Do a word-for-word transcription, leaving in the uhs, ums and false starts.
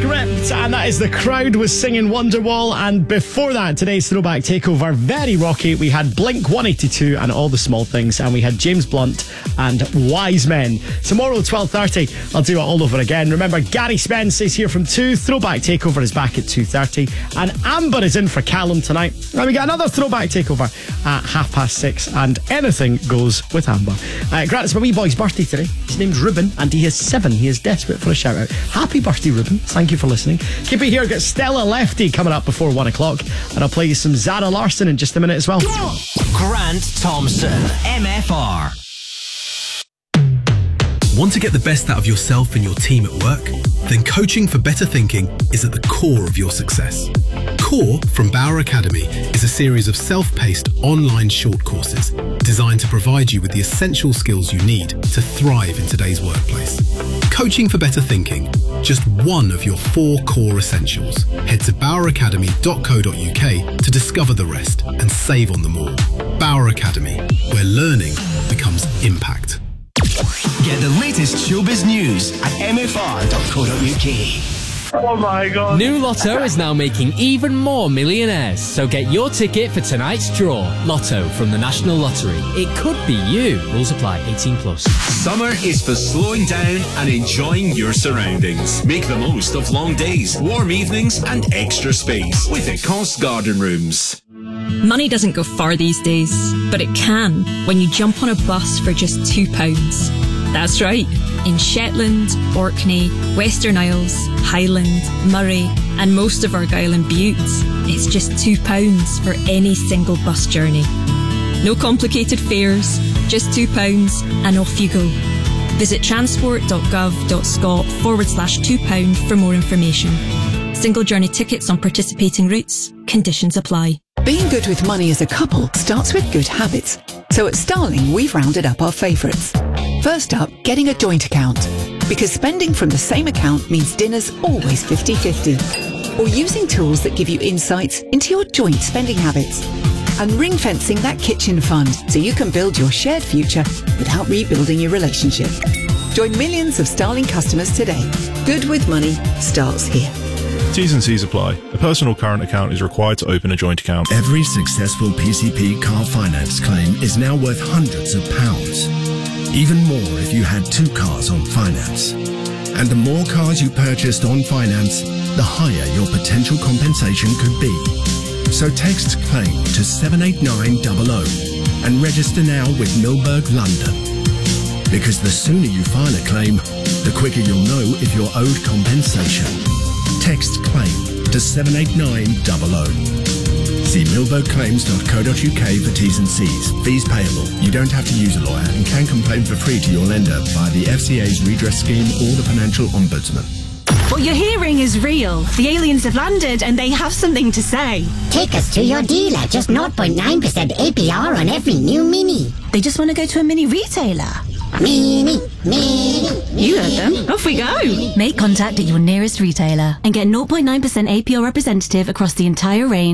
Script, and that is The Crowd was singing Wonderwall. And before that, today's Throwback Takeover, very rocky. We had Blink one eighty-two and All the Small Things, and we had James Blunt and Wise Men. Tomorrow, twelve thirty, I'll do it all over again. Remember, Gary Spence is here from two. Throwback Takeover is back at two thirty, and Amber is in for Callum tonight. And we got another Throwback Takeover at half past six, and anything goes with Amber. Uh, Grant, it's my wee boy's birthday today. His name's Ruben, and he is seven. He is desperate for a shout out. Happy birthday, Ruben. Thank you for listening. Keep it here. Got Stella Lefty coming up before one o'clock, and I'll play you some Zara Larsson in just a minute as well. Grant Thompson, M F R. Want to get the best out of yourself and your team at work? Then Coaching for Better Thinking is at the core of your success. Core from Bauer Academy is a series of self-paced online short courses designed to provide you with the essential skills you need to thrive in today's workplace. Coaching for Better Thinking, just one of your four core essentials. Head to bauer academy dot co dot uk to discover the rest and save on them all. Bauer Academy, where learning becomes impact. Get the latest showbiz news at m f r dot co dot u k. Oh my God. New Lotto is now making even more millionaires, so get your ticket for tonight's draw. Lotto from the National Lottery. It could be you. Rules apply. eighteen plus. Summer is for slowing down and enjoying your surroundings. Make the most of long days, warm evenings and extra space with Ecosse Garden Rooms. Money doesn't go far these days, but it can when you jump on a bus for just two pounds. That's right. In Shetland, Orkney, Western Isles, Highland, Murray and most of Argyll and Bute, it's just two pounds for any single bus journey. No complicated fares, just two pounds and off you go. Visit transport.gov.scot forward slash two pound for more information. Single journey tickets on participating routes. Conditions apply. Being good with money as a couple starts with good habits. So at Starling, we've rounded up our favourites. First up, getting a joint account. Because spending from the same account means dinner's always fifty-fifty. Or using tools that give you insights into your joint spending habits. And ring-fencing that kitchen fund so you can build your shared future without rebuilding your relationship. Join millions of Starling customers today. Good with money starts here. T's and C's apply. A personal current account is required to open a joint account. Every successful P C P car finance claim is now worth hundreds of pounds. Even more if you had two cars on finance. And the more cars you purchased on finance, the higher your potential compensation could be. So text CLAIM to seven eight nine zero zero and register now with Milberg London. Because the sooner you file a claim, the quicker you'll know if you're owed compensation. Text CLAIM to seven eight nine zero zero. See milberg claims dot co dot u k for T's and C's. Fees payable. You don't have to use a lawyer and can complain for free to your lender via the F C A's redress scheme or the Financial Ombudsman. What you're hearing is real. The aliens have landed and they have something to say. Take us to your dealer. Just zero point nine percent A P R on every new Mini. They just want to go to a Mini retailer. Mini, Mini. You heard them. Off we go. Make contact at your nearest retailer and get zero point nine percent A P R representative across the entire range.